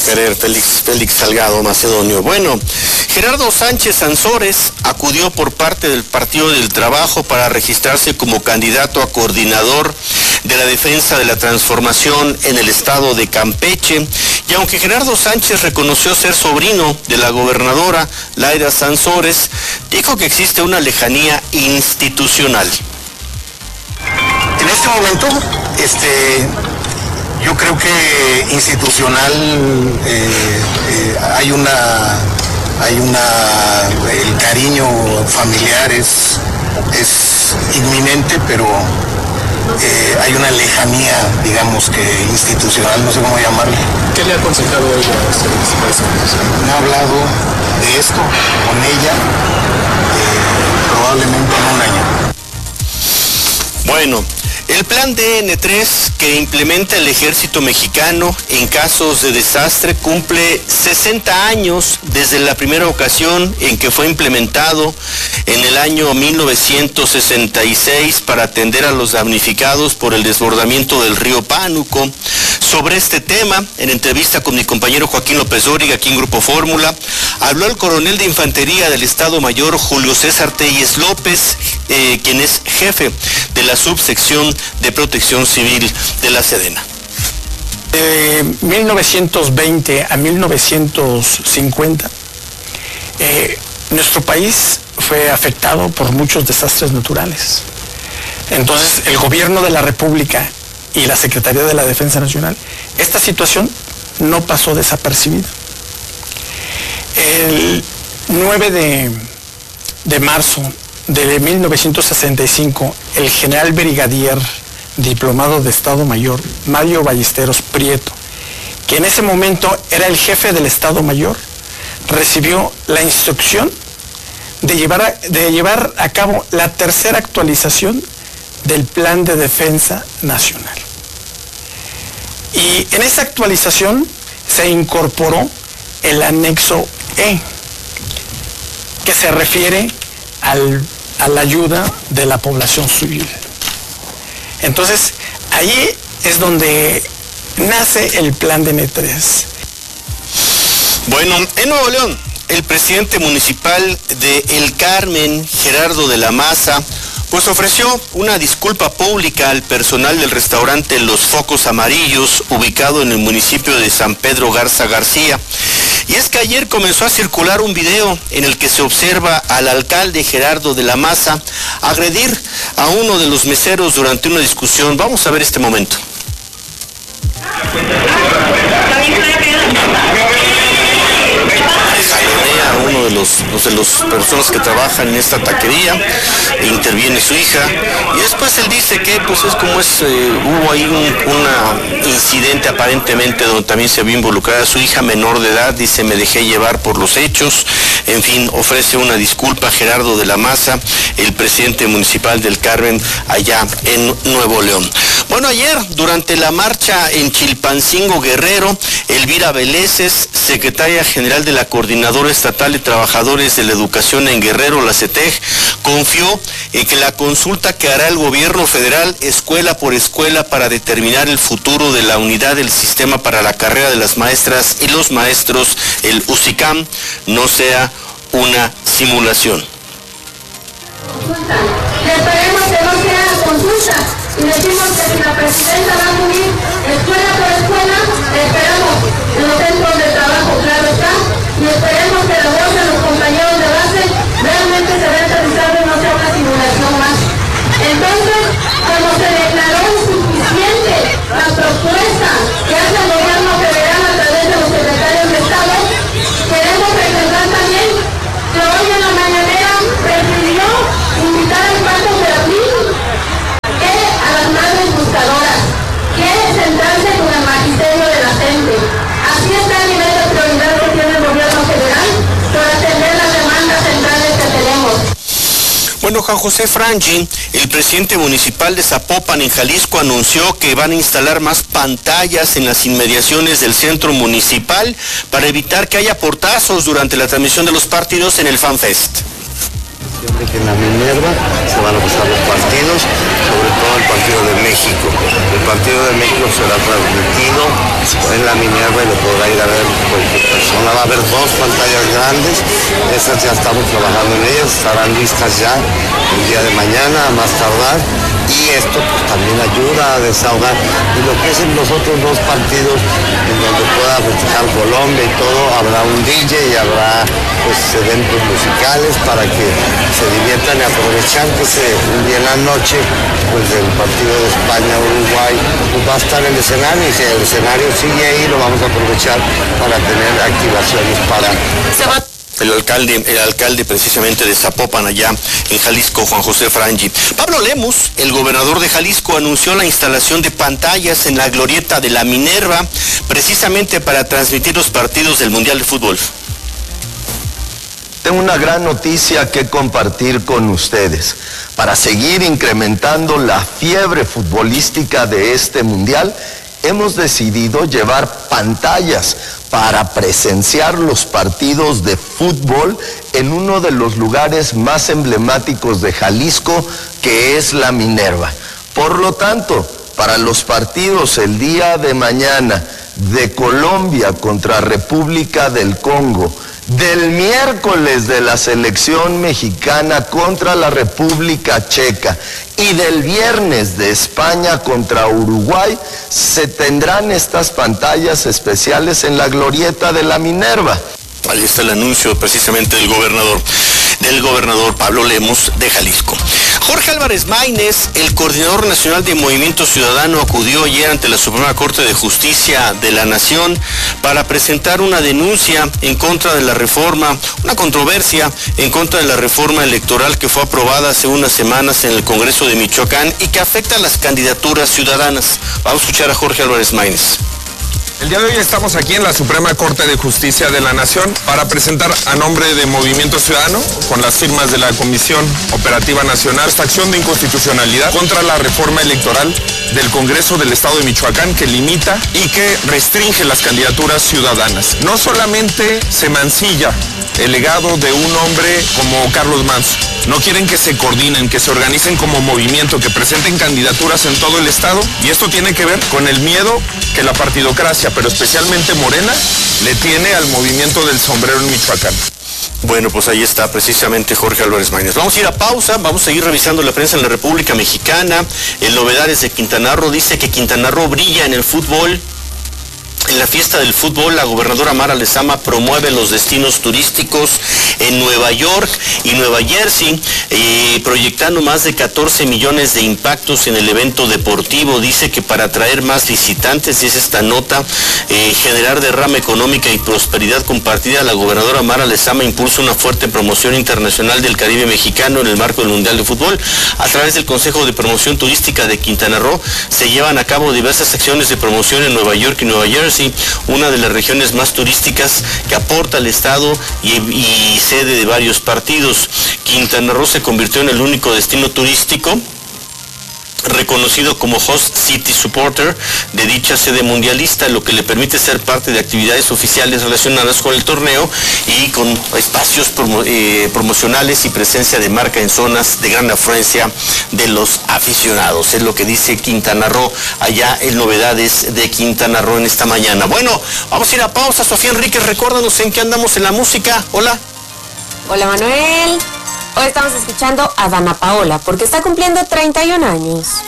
querer, Félix Salgado Macedonio. Bueno, Gerardo Sánchez Sansores acudió por parte del Partido del Trabajo para registrarse como candidato a coordinador de la defensa de la transformación en el estado de Campeche, y aunque Gerardo Sánchez reconoció ser sobrino de la gobernadora Laida Sansores, dijo que existe una lejanía institucional. En este momento, yo creo que institucional el cariño familiar es inminente, pero hay una lejanía, digamos que institucional, no sé cómo llamarle. ¿Qué le ha aconsejado ella a usted? Me ha hablado de esto con ella probablemente en un año. Bueno, el plan DN3 que implementa el ejército mexicano en casos de desastre cumple 60 años desde la primera ocasión en que fue implementado en el año 1966 para atender a los damnificados por el desbordamiento del río Pánuco. Sobre este tema, en entrevista con mi compañero Joaquín López Dóriga, aquí en Grupo Fórmula, habló el coronel de Infantería del Estado Mayor Julio César Telles López, quien es jefe de la subsección de Protección Civil de la Sedena. De 1920 a 1950, nuestro país fue afectado por muchos desastres naturales. Entonces, el gobierno de la República y la Secretaría de la Defensa Nacional, esta situación no pasó desapercibida. El 9 de marzo de 1965, el general brigadier diplomado de Estado Mayor, Mario Ballesteros Prieto, que en ese momento era el jefe del Estado Mayor, recibió la instrucción de llevar a cabo la tercera actualización del Plan de Defensa Nacional. Y en esa actualización se incorporó el anexo E, que se refiere a la ayuda de la población civil. Entonces, ahí es donde nace el plan DN3. Bueno, en Nuevo León, el presidente municipal de El Carmen, Gerardo de la Maza, pues ofreció una disculpa pública al personal del restaurante Los Focos Amarillos, ubicado en el municipio de San Pedro Garza García. Y es que ayer comenzó a circular un video en el que se observa al alcalde Gerardo de la Maza agredir a uno de los meseros durante una discusión. Vamos a ver este momento. A uno de las personas que trabajan en esta taquería, interviene su hija, y después él dice que pues es como hubo ahí un incidente aparentemente donde también se había involucrado a su hija menor de edad. Dice: me dejé llevar por los hechos. En fin, ofrece una disculpa a Gerardo de la Maza, el presidente municipal del Carmen, allá en Nuevo León. Bueno, ayer, durante la marcha en Chilpancingo, Guerrero, Elvira Veleses, secretaria general de la Coordinadora Estatal de Trabajadores de la Educación en Guerrero, la CETEG, confió en que la consulta que hará el gobierno federal, escuela por escuela, para determinar el futuro de la unidad del sistema para la carrera de las maestras y los maestros, el USICAM, no sea una simulación. Esperemos que no sea consulta, y decimos que si la presidenta va a subir escuela por escuela, esperamos en los centros de trabajo, claro está, y esperemos que la voz de los compañeros de base realmente se vea aterrizado y no sea una simulación más. Entonces, como se declaró insuficiente la propuesta que hace el gobierno federal a través de los secretarios de Estado, queremos presentar también que hoy en la mañanera prefirió invitar al 4 de abril que a las madres buscadoras, que sentarse con el magisterio de la gente. Así está el nivel de prioridad que tiene el gobierno federal por atender las demandas centrales que tenemos. Bueno, Juan José Frangi, el presidente municipal de Zapopan, en Jalisco, anunció que van a instalar más pantallas en las inmediaciones del centro municipal para evitar que haya portazos durante la transmisión de los partidos en el FanFest. Que en la Minerva se van a pasar los partidos, sobre todo el partido de México. El partido de México será transmitido en la Minerva y lo podrá ir a ver cualquier persona. Va a haber 2 pantallas grandes, esas ya estamos trabajando en ellas, estarán listas ya el día de mañana a más tardar, y esto pues también ayuda a desahogar. Y lo que es en los otros 2 partidos en donde pueda festejar Colombia y todo, habrá un DJ y habrá pues eventos musicales para que se diviertan y aprovechar que un día en la noche pues del partido de España-Uruguay pues va a estar el escenario, y si el escenario sigue ahí lo vamos a aprovechar para tener activaciones para... El alcalde precisamente de Zapopan, allá en Jalisco, Juan José Frangi. Pablo Lemus, el gobernador de Jalisco, anunció la instalación de pantallas en la glorieta de la Minerva, precisamente para transmitir los partidos del Mundial de Fútbol. Tengo una gran noticia que compartir con ustedes. Para seguir incrementando la fiebre futbolística de este mundial, hemos decidido llevar pantallas para presenciar los partidos de fútbol en uno de los lugares más emblemáticos de Jalisco, que es la Minerva. Por lo tanto, para los partidos el día de mañana de Colombia contra República del Congo, del miércoles de la selección mexicana contra la República Checa y del viernes de España contra Uruguay, se tendrán estas pantallas especiales en la glorieta de la Minerva. Ahí está el anuncio precisamente del gobernador Pablo Lemus de Jalisco. Jorge Álvarez Maínez, el coordinador nacional de Movimiento Ciudadano, acudió ayer ante la Suprema Corte de Justicia de la Nación para presentar una denuncia en contra de la reforma, una controversia en contra de la reforma electoral que fue aprobada hace unas semanas en el Congreso de Michoacán y que afecta a las candidaturas ciudadanas. Vamos a escuchar a Jorge Álvarez Maínez. El día de hoy estamos aquí en la Suprema Corte de Justicia de la Nación para presentar a nombre de Movimiento Ciudadano, con las firmas de la Comisión Operativa Nacional, esta acción de inconstitucionalidad contra la reforma electoral del Congreso del Estado de Michoacán, que limita y que restringe las candidaturas ciudadanas. No solamente se mancilla el legado de un hombre como Carlos Manzo, no quieren que se coordinen, que se organicen como movimiento, que presenten candidaturas en todo el Estado, y esto tiene que ver con el miedo que la partidocracia, pero especialmente Morena, le tiene al movimiento del sombrero en Michoacán. Bueno, pues ahí está precisamente Jorge Álvarez Maínez. Vamos a ir a pausa, vamos a seguir revisando la prensa en la República Mexicana. En novedades de Quintana Roo, dice que Quintana Roo brilla en el fútbol. En la fiesta del fútbol, la gobernadora Mara Lezama promueve los destinos turísticos en Nueva York y Nueva Jersey, proyectando más de 14 millones de impactos en el evento deportivo. Dice que para atraer más visitantes, dice esta nota, generar derrama económica y prosperidad compartida, la gobernadora Mara Lezama impulsa una fuerte promoción internacional del Caribe mexicano en el marco del Mundial de Fútbol. A través del Consejo de Promoción Turística de Quintana Roo se llevan a cabo diversas acciones de promoción en Nueva York y Nueva Jersey, una de las regiones más turísticas que aporta al Estado y sede de varios partidos. Quintana Roo se convirtió en el único destino turístico reconocido como Host City Supporter de dicha sede mundialista, lo que le permite ser parte de actividades oficiales relacionadas con el torneo y con espacios promocionales y presencia de marca en zonas de gran afluencia de los aficionados. Es lo que dice Quintana Roo allá en novedades de Quintana Roo en esta mañana. Bueno, vamos a ir a pausa. Sofía Enríquez, recuérdanos en qué andamos en la música. Hola. Hola, Manuel. Hoy estamos escuchando a Dana Paola porque está cumpliendo 31 años.